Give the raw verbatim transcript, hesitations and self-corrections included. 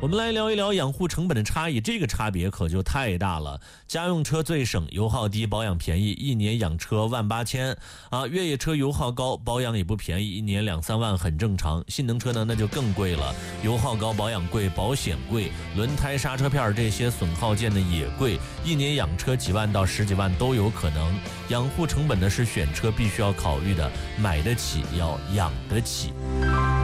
我们来聊一聊养护成本的差异，这个差别可就太大了。家用车最省，油耗低，保养便宜，一年养车万八千啊。越野车油耗高，保养也不便宜，一年两三万很正常。性能车呢，那就更贵了，油耗高，保养贵，保险贵，轮胎、刹车片这些损耗件的也贵，一年养车几万到十几万都有可能。养护成本呢是选车必须要考虑的，买得起要养得起。